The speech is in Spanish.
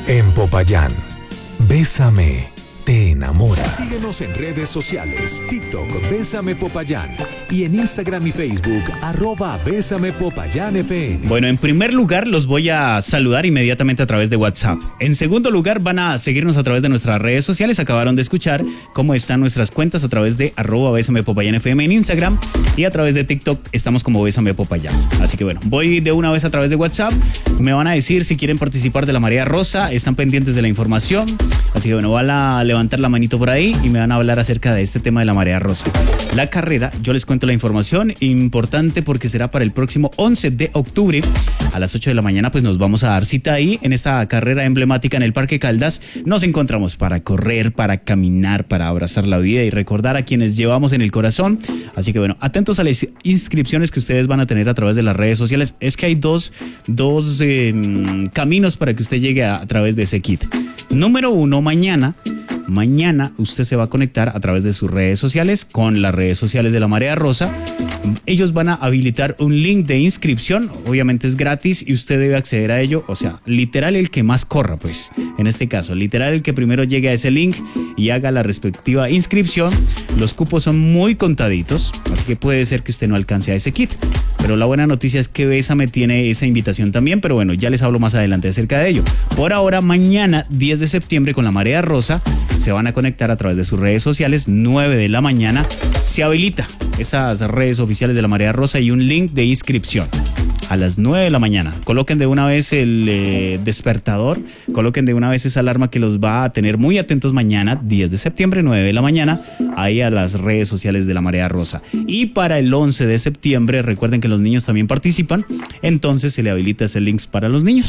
En Popayán, Bésame te enamora. Síguenos en redes sociales, TikTok, Bésame Popayán, y en Instagram y Facebook, @Bésame Popayán FM. Bueno, en primer lugar los voy a saludar inmediatamente a través de WhatsApp. En segundo lugar van a seguirnos a través de nuestras redes sociales. Acabaron de escuchar cómo están nuestras cuentas a través de @Bésame Popayán FM en Instagram, y a través de TikTok estamos como Bésame Popayán. Así que bueno, voy de una vez a través de WhatsApp. Me van a decir si quieren participar de la Marea Rosa, están pendientes de la información. Así que bueno, van a levantar la manito por ahí y me van a hablar acerca de este tema de la Marea Rosa. La carrera, yo les cuento la información, importante porque será para el próximo 11 de octubre a las 8 de la mañana, pues nos vamos a dar cita ahí en esta carrera emblemática en el Parque Caldas. Nos encontramos para correr, para caminar, para abrazar la vida y recordar a quienes llevamos en el corazón. Así que bueno, atentos a las inscripciones que ustedes van a tener a través de las redes sociales. Es que hay dos caminos para que usted llegue a través de ese kit. Número 1, mañana usted se va a conectar a través de sus redes sociales con las redes sociales de la Marea Rosa. Ellos van a habilitar un link de inscripción, obviamente es gratis y usted debe acceder a ello, o sea, literal el que más corra, pues, en este caso, literal el que primero llegue a ese link y haga la respectiva inscripción. Los cupos son muy contaditos, así que puede ser que usted no alcance a ese kit. Pero la buena noticia es que Bésame tiene esa invitación también, pero bueno, ya les hablo más adelante acerca de ello. Por ahora, mañana, 10 de septiembre, con la Marea Rosa, se van a conectar a través de sus redes sociales, 9 de la mañana, se habilita esas redes oficiales de la Marea Rosa y un link de inscripción. A las 9 de la mañana. Coloquen de una vez el despertador, coloquen de una vez esa alarma que los va a tener muy atentos mañana, 10 de septiembre, 9 de la mañana, ahí a las redes sociales de la Marea Rosa. Y para el 11 de septiembre, recuerden que los niños también participan, entonces se le habilita ese link para los niños.